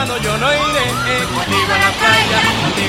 verano yo no iré contigo a la playa, contigo